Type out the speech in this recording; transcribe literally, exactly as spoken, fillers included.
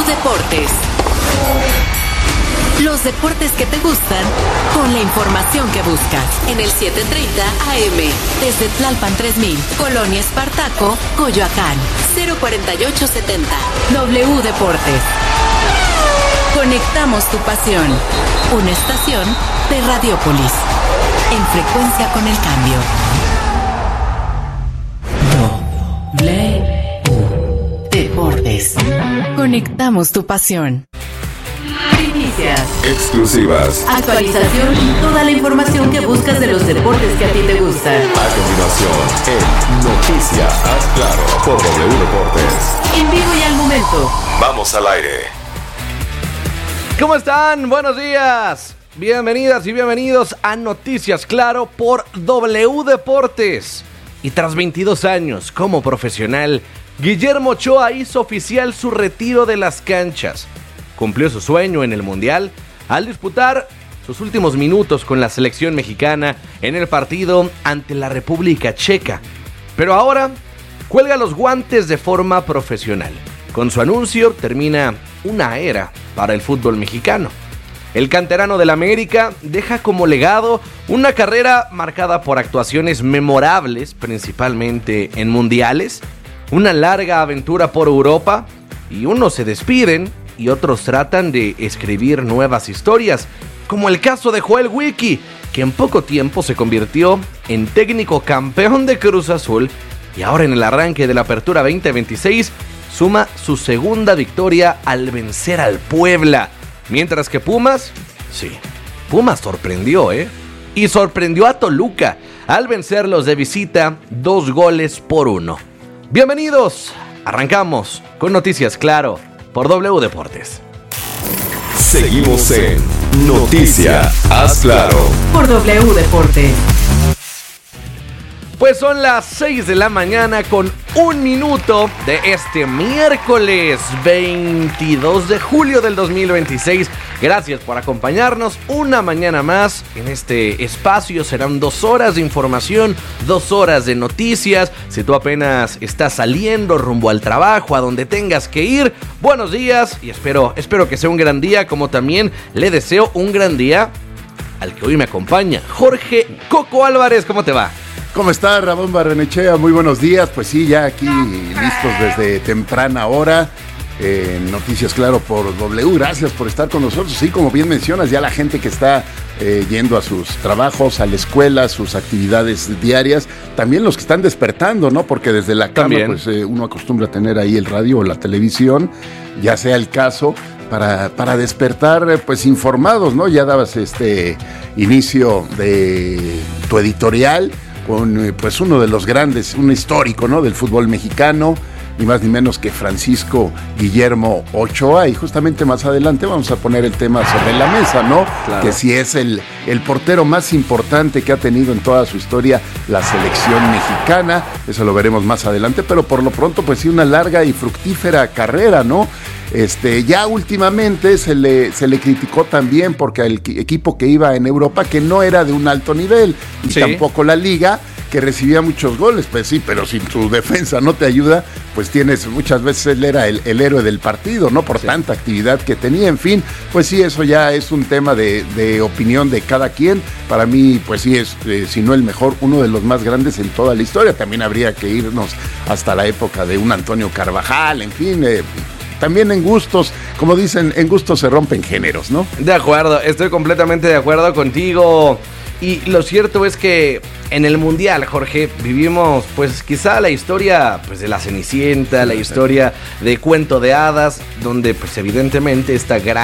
deportes. Los deportes que te gustan, con la información que buscas. En el siete treinta A M, desde Tlalpan tres mil, Colonia Espartaco, Coyoacán, cero cuarenta y ocho setenta. W Deportes. Conectamos tu pasión. Una estación de Radiópolis. En frecuencia con el cambio. W Deportes. Conectamos tu pasión. Noticias. Exclusivas. Actualización y toda la información que buscas de los deportes que a ti te gustan. A continuación, en Noticias Haz Claro por W Deportes. En vivo y al momento. Vamos al aire. ¿Cómo están? Buenos días. Bienvenidas y bienvenidos a Noticias Claro por W Deportes. Y tras veintidós años como profesional, Guillermo Ochoa hizo oficial su retiro de las canchas. Cumplió su sueño en el Mundial al disputar sus últimos minutos con la selección mexicana en el partido ante la República Checa. Pero ahora cuelga los guantes de forma profesional. Con su anuncio termina una era para el fútbol mexicano. El canterano del América deja como legado una carrera marcada por actuaciones memorables, principalmente en mundiales, una larga aventura por Europa, y unos se despiden y otros tratan de escribir nuevas historias, como el caso de Joel Wiki, que en poco tiempo se convirtió en técnico campeón de Cruz Azul y ahora en el arranque de la Apertura veinte veintiséis suma su segunda victoria al vencer al Puebla. Mientras que Pumas, sí, Pumas sorprendió, ¿eh? Y sorprendió a Toluca al vencerlos de visita dos goles por uno. Bienvenidos, arrancamos con Noticias Claro por W Deportes. Seguimos en Noticias Haz Claro por W Deportes. Pues son las seis de la mañana con un minuto de este miércoles veintidós de julio del dos mil veintiséis. Gracias por acompañarnos una mañana más en este espacio. Serán dos horas de información, dos horas de noticias. Si tú apenas estás saliendo rumbo al trabajo, a donde tengas que ir, buenos días y espero, espero que sea un gran día, como también le deseo un gran día al que hoy me acompaña, Jorge Coco Álvarez. ¿Cómo te va? ¿Cómo está, Ramón Barrenechea? Muy buenos días. Pues sí, ya aquí listos desde temprana hora. Eh, Noticias Claro por W. Gracias por estar con nosotros. Sí, como bien mencionas, ya la gente que está eh, yendo a sus trabajos, a la escuela, sus actividades diarias. También los que están despertando, ¿no? Porque desde la cama, También. pues eh, uno acostumbra a tener ahí el radio o la televisión, ya sea el caso, para, para despertar pues informados, ¿no? Ya dabas este inicio de tu editorial con pues uno de los grandes, un histórico, ¿no?, del fútbol mexicano, ni más ni menos que Francisco Guillermo Ochoa, y justamente más adelante vamos a poner el tema sobre la mesa, ¿no? Claro. Que si es el, el portero más importante que ha tenido en toda su historia la selección mexicana, eso lo veremos más adelante, pero por lo pronto pues sí, una larga y fructífera carrera, ¿no? Este, ya últimamente se le, se le criticó también porque el equipo que iba en Europa, que no era de un alto nivel, y sí, tampoco la liga, que recibía muchos goles, pues sí, pero si tu defensa no te ayuda, pues tienes, muchas veces él era el, el héroe del partido, ¿no? Por sí. tanta actividad que tenía, en fin, pues sí, eso ya es un tema de, de opinión de cada quien. Para mí, pues sí, es, eh, si no el mejor, uno de los más grandes en toda la historia. También habría que irnos hasta la época de un Antonio Carvajal, en fin, eh, también en gustos, como dicen, en gustos se rompen géneros, ¿no? De acuerdo, estoy completamente de acuerdo contigo. Y lo cierto es que en el Mundial, Jorge, vivimos pues quizá la historia pues de la Cenicienta, la historia de Cuento de Hadas, donde pues evidentemente esta gran